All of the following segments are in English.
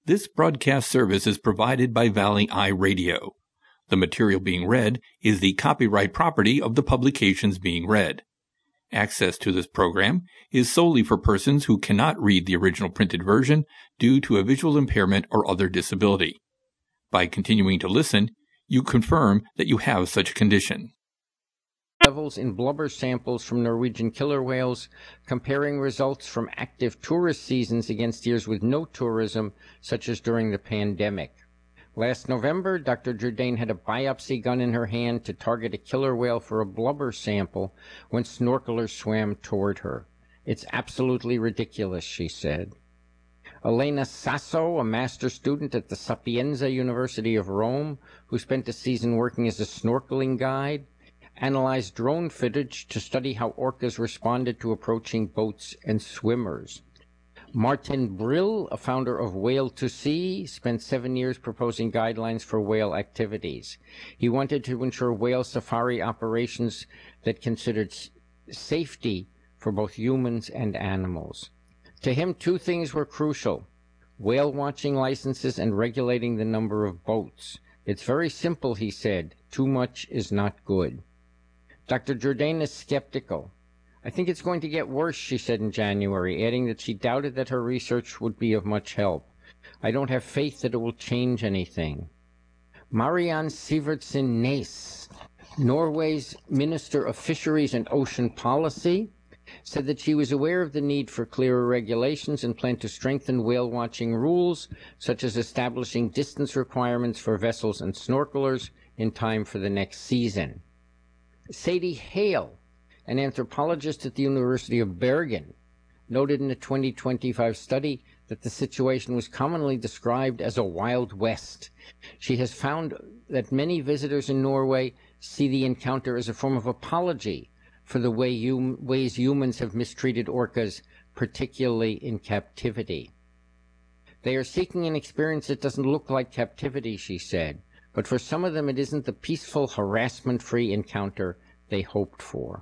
This broadcast service is provided by Valley Eye Radio. The material being read is the copyright property of the publications being read. Access to this program is solely for persons who cannot read the original printed version due to a visual impairment or other disability. By continuing to listen, you confirm that you have such a condition. Levels in blubber samples from Norwegian killer whales, comparing results from active tourist seasons against years with no tourism, such as during the pandemic. Last November, Dr. Jourdain had a biopsy gun in her hand to target a killer whale for a blubber sample when snorkelers swam toward her. "It's absolutely ridiculous," she said. Elena Sasso, a master student at the Sapienza University of Rome, who spent a season working as a snorkeling guide, analyzed drone footage to study how orcas responded to approaching boats and swimmers. Martin Brill, a founder of Whale to Sea, spent 7 years proposing guidelines for whale activities. He wanted to ensure whale safari operations that considered safety for both humans and animals. To him, two things were crucial: whale watching licenses and regulating the number of boats. "It's very simple," he said. "Too much is not good." Dr. Jourdain is skeptical. "I think it's going to get worse," she said in January, adding that she doubted that her research would be of much help. "I don't have faith that it will change anything." Marianne Sivertsen Næss, Norway's Minister of Fisheries and Ocean Policy, said that she was aware of the need for clearer regulations and planned to strengthen whale-watching rules, such as establishing distance requirements for vessels and snorkelers in time for the next season. Sadie Hale, an anthropologist at the University of Bergen, noted in a 2025 study that the situation was commonly described as a Wild West. She has found that many visitors in Norway see the encounter as a form of apology for the ways humans have mistreated orcas, particularly in captivity. "They are seeking an experience that doesn't look like captivity," she said, "but for some of them it isn't the peaceful, harassment-free encounter they hoped for."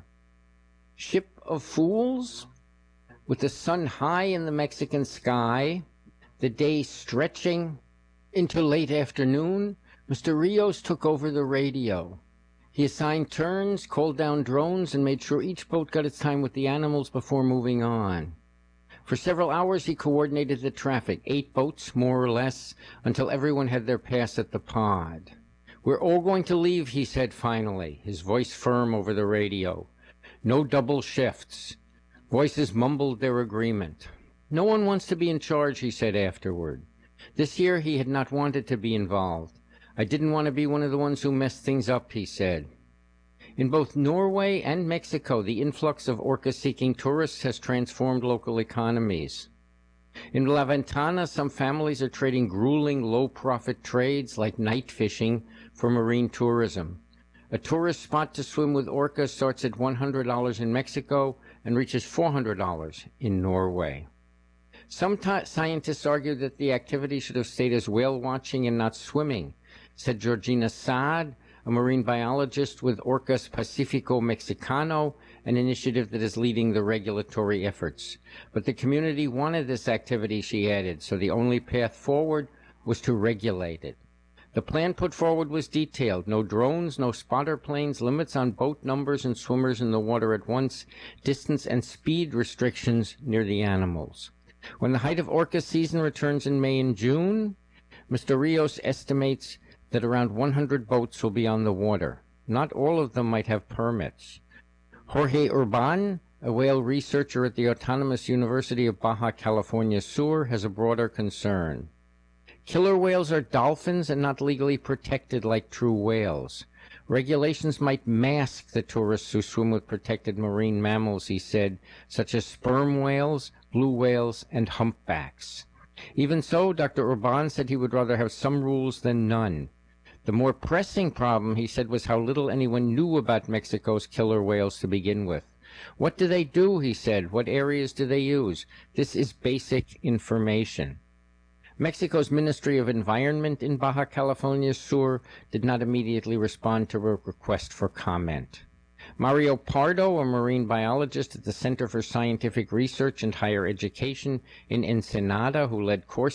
Ship of Fools? With the sun high in the Mexican sky, the day stretching into late afternoon, Mr. Rios took over the radio. He assigned turns, called down drones, and made sure each boat got its time with the animals before moving on. For several hours he coordinated the traffic, 8 boats, more or less, until everyone had their pass at the pod. "We're all going to leave," he said finally, his voice firm over the radio. "No double shifts." Voices mumbled their agreement. "No one wants to be in charge," he said afterward. This year he had not wanted to be involved. "I didn't want to be one of the ones who messed things up," he said. In both Norway and Mexico, the influx of orca-seeking tourists has transformed local economies. In La Ventana, some families are trading grueling, low-profit trades like night fishing for marine tourism. A tourist spot to swim with orcas starts at $100 in Mexico and reaches $400 in Norway. Some scientists argue that the activity should have stayed as whale watching and not swimming, said Georgina Saad, a marine biologist with Orcas Pacifico Mexicano, an initiative that is leading the regulatory efforts. But the community wanted this activity, she added, so the only path forward was to regulate it. The plan put forward was detailed: no drones, no spotter planes, limits on boat numbers and swimmers in the water at once, distance and speed restrictions near the animals. When the height of orca season returns in May and June, Mr. Rios estimates that around 100 boats will be on the water. Not all of them might have permits. Jorge Urban, a whale researcher at the Autonomous University of Baja California Sur, has a broader concern. Killer whales are dolphins and not legally protected like true whales. Regulations might mask the tourists who swim with protected marine mammals, he said, such as sperm whales, blue whales, and humpbacks. Even so, Dr. Urban said he would rather have some rules than none. The more pressing problem, he said, was how little anyone knew about Mexico's killer whales to begin with. What do they do, he said? What areas do they use? This is basic information. Mexico's Ministry of Environment in Baja California Sur did not immediately respond to a request for comment. Mario Pardo, a marine biologist at the Center for Scientific Research and Higher Education in Ensenada, who led courses